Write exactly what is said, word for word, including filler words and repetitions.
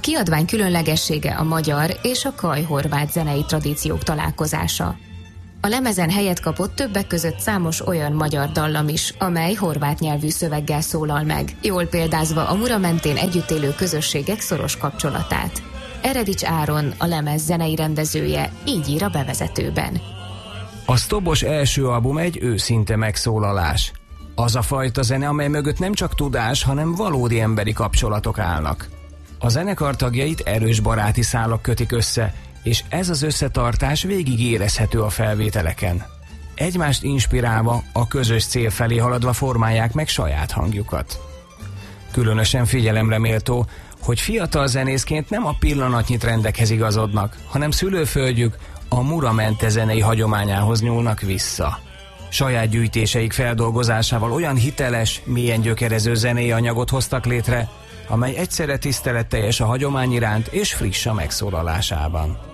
kiadvány különlegessége a magyar és a kaj-horvát zenei tradíciók találkozása. A lemezen helyet kapott többek között számos olyan magyar dallam is, amely horvát nyelvű szöveggel szólal meg, jól példázva a Mura mentén együtt élő közösségek szoros kapcsolatát. Eredics Áron, a lemez zenei rendezője, így ír a bevezetőben. A Sztobos első album egy őszinte megszólalás. Az a fajta zene, amely mögött nem csak tudás, hanem valódi emberi kapcsolatok állnak. A zenekar tagjait erős baráti szálak kötik össze, és ez az összetartás végig érezhető a felvételeken. Egymást inspirálva, a közös cél felé haladva formálják meg saját hangjukat. Különösen figyelemre méltó, hogy fiatal zenészként nem a pillanatnyi trendekhez igazodnak, hanem szülőföldjük, a Mura mente zenei hagyományához nyúlnak vissza. Saját gyűjtéseik feldolgozásával olyan hiteles, mélyen gyökerező zenei anyagot hoztak létre, amely egyszerre tiszteletteljes a hagyomány iránt és friss a megszólalásában.